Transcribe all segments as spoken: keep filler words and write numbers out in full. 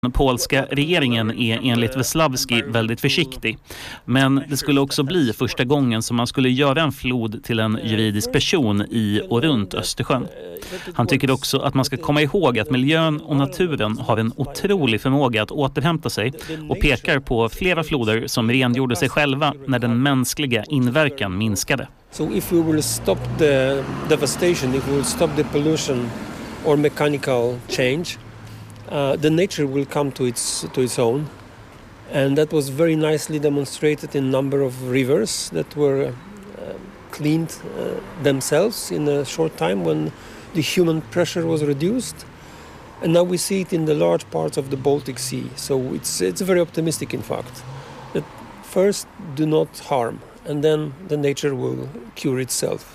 Den polska regeringen är enligt Wesławski väldigt försiktig. Men det skulle också bli första gången som man skulle göra en flod till en juridisk person i och runt Östersjön. Han tycker också att man ska komma ihåg att miljön och naturen har en otrolig förmåga att återhämta sig och pekar på flera floder som rengjorde sig själva när den mänskliga inverkan minskade. So if we will stop the devastation, if we will stop the pollution or mechanical change, Uh, the nature will come to its to its own, and that was very nicely demonstrated in a number of rivers that were uh, cleaned uh, themselves in a short time when the human pressure was reduced, and now we see it in the large parts of the Baltic Sea. So it's it's very optimistic, in fact, that first do not harm, and then the nature will cure itself.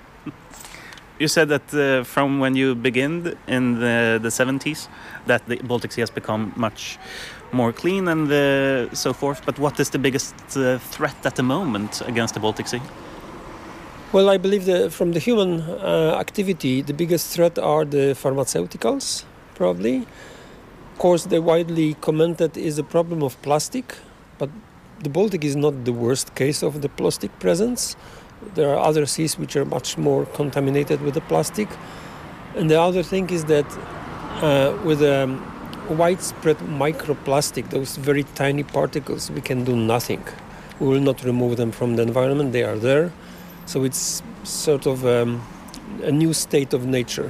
You said that uh, from when you began in the, the seventies that the Baltic Sea has become much more clean and uh, so forth. But what is the biggest uh, threat at the moment against the Baltic Sea? Well, I believe that from the human uh, activity, the biggest threat are the pharmaceuticals, probably. Of course, the widely commented is the problem of plastic, but the Baltic is not the worst case of the plastic presence. There are other seas which are much more contaminated with the plastic. And the other thing is that uh, with um, widespread microplastic, those very tiny particles, we can do nothing. We will not remove them from the environment, they are there. So it's sort of um, a new state of nature.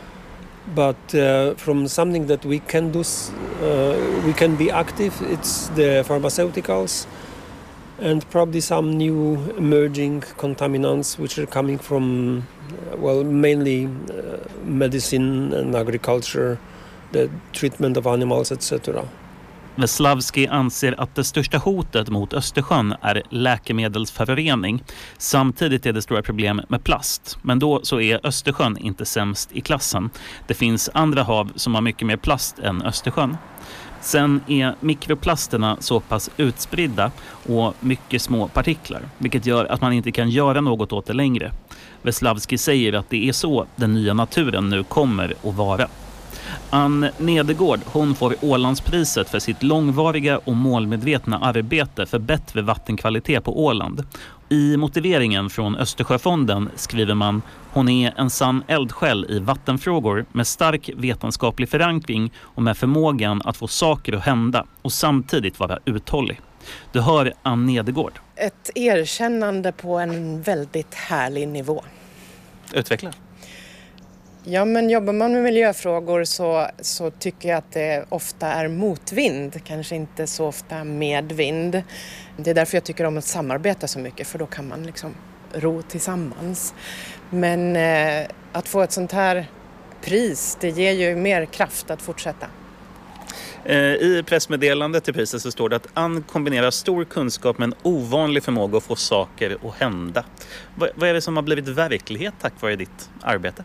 But uh, from something that we can do, uh, we can be active, it's the pharmaceuticals, and probably some new emerging contaminants which are coming from, uh, well, mainly uh, medicine and agriculture, the treatment of animals, et cetera. Wesławski anser att det största hotet mot Östersjön är läkemedelsförorening. Samtidigt är det stora problem med plast. Men då så är Östersjön inte sämst i klassen. Det finns andra hav som har mycket mer plast än Östersjön. Sen är mikroplasterna så pass utspridda och mycket små partiklar, vilket gör att man inte kan göra något åt det längre. Wesławski säger att det är så den nya naturen nu kommer att vara. Ann Nedergård, hon får Ålandspriset för sitt långvariga och målmedvetna arbete för bättre vattenkvalitet på Åland. I motiveringen från Östersjöfonden skriver man: hon är en sann eldsjäl i vattenfrågor med stark vetenskaplig förankring och med förmågan att få saker att hända och samtidigt vara uthållig. Du hör Ann Nedergård. Ett erkännande på en väldigt härlig nivå. Utveckla. Ja, men jobbar man med miljöfrågor så, så tycker jag att det ofta är motvind, kanske inte så ofta medvind. Det är därför jag tycker om att samarbeta så mycket, för då kan man liksom ro tillsammans. Men eh, att få ett sånt här pris, det ger ju mer kraft att fortsätta. I pressmeddelandet till priset så står det att Ann kombinerar stor kunskap med en ovanlig förmåga att få saker att hända. Vad är det som har blivit verklighet tack vare ditt arbete?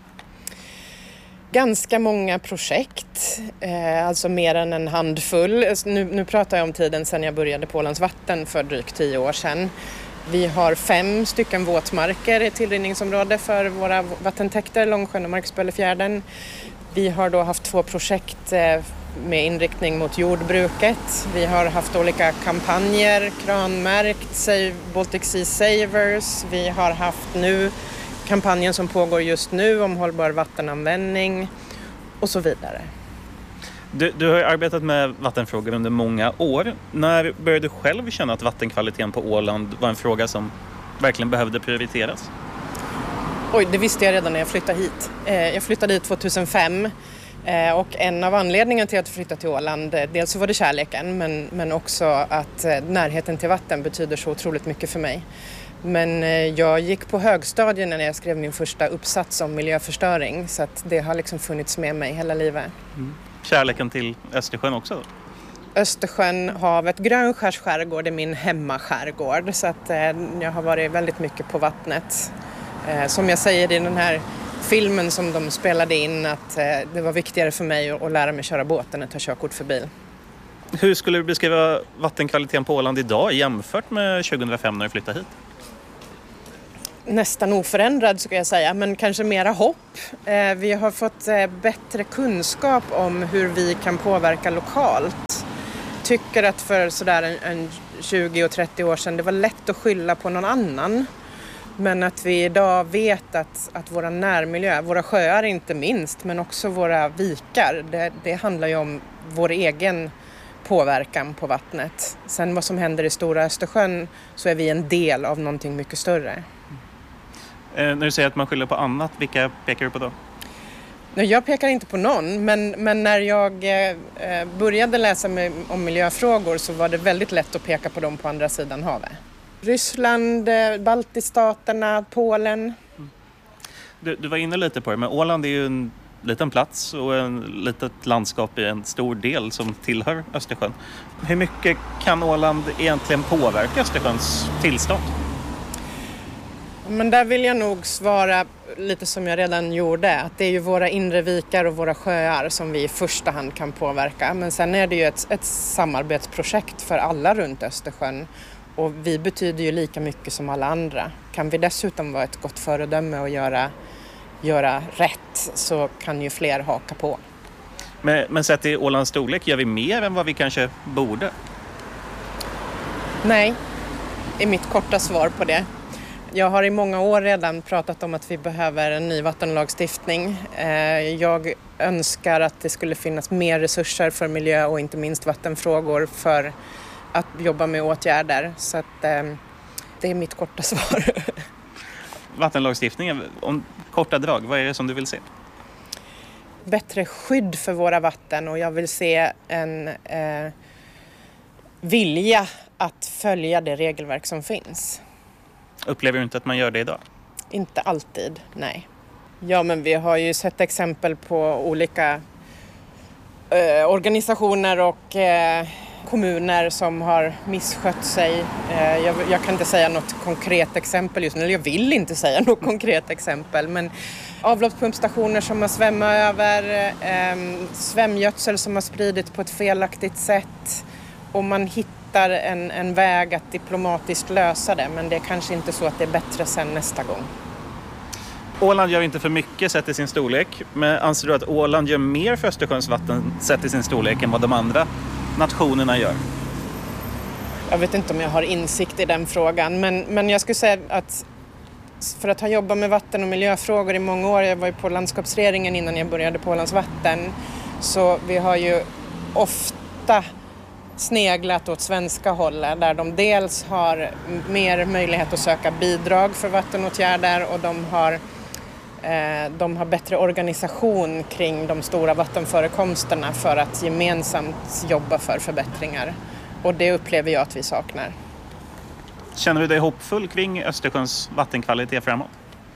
Ganska många projekt, eh, alltså mer än en handfull. Nu, nu pratar jag om tiden sedan jag började på Ålands vatten för drygt tio år sedan. Vi har fem stycken våtmarker i tillrinningsområde för våra vattentäkter, Långsjön och Marksböllefjärden. Vi har då haft två projekt eh, med inriktning mot jordbruket. Vi har haft olika kampanjer, kranmärkt, Save Baltic Sea Savers. Vi har haft nu kampanjen som pågår just nu om hållbar vattenanvändning och så vidare. Du, du har arbetat med vattenfrågor under många år. När började du själv känna att vattenkvaliteten på Åland var en fråga som verkligen behövde prioriteras? Oj, det visste jag redan när jag flyttade hit. Jag flyttade hit tjugohundrafem och en av anledningarna till att flytta till Åland, dels så var det kärleken, men, men också att närheten till vatten betyder så otroligt mycket för mig. Men jag gick på högstadien när jag skrev min första uppsats om miljöförstöring, så att det har liksom funnits med mig hela livet. Mm. Kärleken till Östersjön också då? Östersjön, havet, Grönskärs skärgård är min hemmaskärgård, så att jag har varit väldigt mycket på vattnet. Som jag säger i den här filmen som de spelade in, att det var viktigare för mig att lära mig köra båten än att ta körkort för bil. Hur skulle du beskriva vattenkvaliteten på Åland idag jämfört med tjugohundrafem när du flyttade hit? nästan oförändrad ska jag säga, men kanske mera hopp. Eh, vi har fått eh, bättre kunskap om hur vi kan påverka lokalt. Tycker att för sådär en, en tjugo och trettio år sedan det var lätt att skylla på någon annan. Men att vi idag vet att, att våra närmiljö, våra sjöar inte minst, men också våra vikar, det, det handlar ju om vår egen påverkan på vattnet. Sen vad som händer i Stora Östersjön så är vi en del av någonting mycket större. Eh, när du säger att man skyller på annat, vilka pekar du på då? Jag pekar inte på någon, men, men när jag eh, började läsa med, om miljöfrågor så var det väldigt lätt att peka på dem på andra sidan havet. Ryssland, eh, Baltistaterna, Polen. Mm. Du, du var inne lite på det, men Åland är ju en liten plats och en litet landskap i en stor del som tillhör Östersjön. Hur mycket kan Åland egentligen påverka Östersjöns tillstånd? Men där vill jag nog svara lite som jag redan gjorde, att det är ju våra inre vikar och våra sjöar som vi i första hand kan påverka. Men sen är det ju ett, ett samarbetsprojekt för alla runt Östersjön och vi betyder ju lika mycket som alla andra. Kan vi dessutom vara ett gott föredöme och göra, göra rätt så kan ju fler haka på. Men, men sett i Ålands storlek, gör vi mer än vad vi kanske borde? Nej, är mitt korta svar på det. Jag har i många år redan pratat om att vi behöver en ny vattenlagstiftning. Jag önskar att det skulle finnas mer resurser för miljö och inte minst vattenfrågor för att jobba med åtgärder. Så att, det är mitt korta svar. Vattenlagstiftningen, om korta drag, vad är det som du vill se? Bättre skydd för våra vatten och jag vill se en eh, vilja att följa det regelverk som finns. Upplever du inte att man gör det idag? Inte alltid, nej. Ja, men vi har ju sett exempel på olika eh, organisationer och eh, kommuner som har misskött sig. Eh, jag, jag kan inte säga något konkret exempel just nu, eller jag vill inte säga något konkret exempel, men avloppspumpstationer som har svämmat över, eh, svämgödsel som har spridits på ett felaktigt sätt och man hittar En, en väg att diplomatiskt lösa det, men det är kanske inte så att det är bättre sen nästa gång. Åland gör inte för mycket sett i sin storlek, men anser du att Åland gör mer för Östersjöns vatten sett i sin storlek än vad de andra nationerna gör? Jag vet inte om jag har insikt i den frågan, men, men jag skulle säga att för att ha jobbat med vatten- och miljöfrågor i många år, jag var ju på landskapsregeringen innan jag började på Ålands vatten, så vi har ju ofta sneglat åt svenska hållet där de dels har mer möjlighet att söka bidrag för vattenåtgärder och de har, eh, de har bättre organisation kring de stora vattenförekomsterna för att gemensamt jobba för förbättringar. Och det upplever jag att vi saknar. Känner du dig hoppfull kring Östersjöns vattenkvalitet framåt?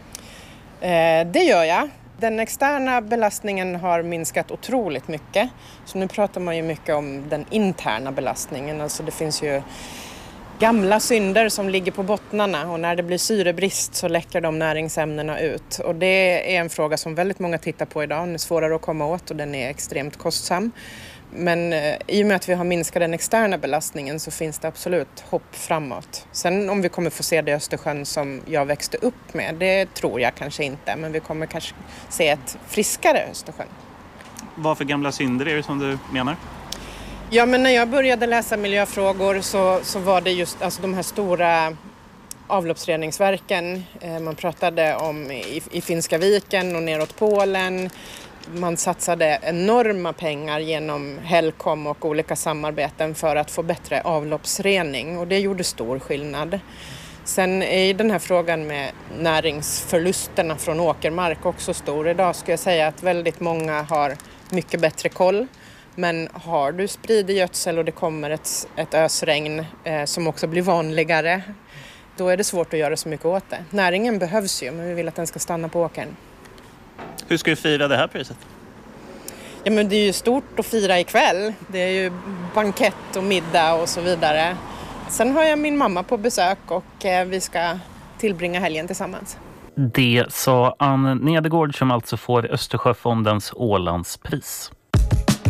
Eh, det gör jag. Den externa belastningen har minskat otroligt mycket. Så nu pratar man ju mycket om den interna belastningen. Alltså det finns ju gamla synder som ligger på bottnarna och när det blir syrebrist så läcker de näringsämnena ut. Och det är en fråga som väldigt många tittar på idag. Den är svårare att komma åt och den är extremt kostsam. Men eh, i och med att vi har minskat den externa belastningen så finns det absolut hopp framåt. Sen om vi kommer få se det i Östersjön som jag växte upp med, det tror jag kanske inte. Men vi kommer kanske se ett friskare Östersjön. Vad för gamla synder är det som du menar? Ja, men när jag började läsa miljöfrågor så, så var det just alltså, de här stora avloppsreningsverken. Eh, man pratade om i, i Finska viken och neråt Polen. Man satsade enorma pengar genom Helcom och olika samarbeten för att få bättre avloppsrening och det gjorde stor skillnad. Sen är den här frågan med näringsförlusterna från åkermark också stor. Idag ska jag säga att väldigt många har mycket bättre koll. Men har du sprider gödsel och det kommer ett, ett ösregn eh, som också blir vanligare, då är det svårt att göra så mycket åt det. Näringen behövs ju, men vi vill att den ska stanna på åkern. Hur ska du fira det här priset? Ja, men det är ju stort att fira ikväll. Det är ju bankett och middag och så vidare. Sen har jag min mamma på besök och eh, vi ska tillbringa helgen tillsammans. Det sa Ann Nedergård som alltså får Östersjöfondens Ålandspris.